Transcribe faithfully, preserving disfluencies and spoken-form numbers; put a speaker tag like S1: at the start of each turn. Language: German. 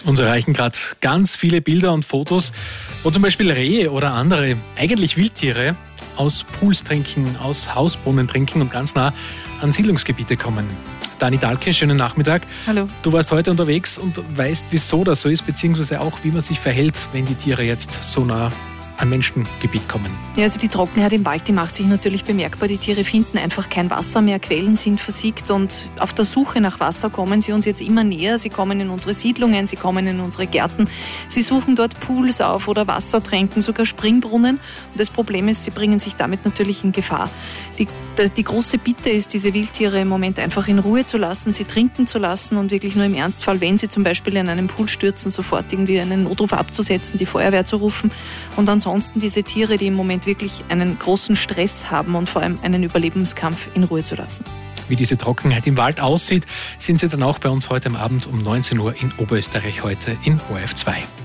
S1: Uns erreichen gerade ganz viele Bilder und Fotos, wo zum Beispiel Rehe oder andere, eigentlich Wildtiere, aus Pools trinken, aus Hausbrunnen trinken und ganz nah an Siedlungsgebiete kommen. Dani Dahlke, schönen Nachmittag.
S2: Hallo.
S1: Du warst heute unterwegs und weißt, wieso das so ist, beziehungsweise auch, wie man sich verhält, wenn die Tiere jetzt so nah an Menschengebiet kommen.
S2: Ja, also die Trockenheit im Wald, die macht sich natürlich bemerkbar. Die Tiere finden einfach kein Wasser mehr, Quellen sind versiegt und auf der Suche nach Wasser kommen sie uns jetzt immer näher. Sie kommen in unsere Siedlungen, sie kommen in unsere Gärten. Sie suchen dort Pools auf oder Wassertränken, sogar Springbrunnen. Und das Problem ist, sie bringen sich damit natürlich in Gefahr. Die, die große Bitte ist, diese Wildtiere im Moment einfach in Ruhe zu lassen, sie trinken zu lassen und wirklich nur im Ernstfall, wenn sie zum Beispiel in einen Pool stürzen, sofort irgendwie einen Notruf abzusetzen, die Feuerwehr zu rufen. Und ansonsten diese Tiere, die im Moment wirklich einen großen Stress haben und vor allem einen Überlebenskampf, in Ruhe zu lassen.
S1: Wie diese Trockenheit im Wald aussieht, sind Sie dann auch bei uns heute am Abend um neunzehn Uhr in Oberösterreich heute in O R F zwei.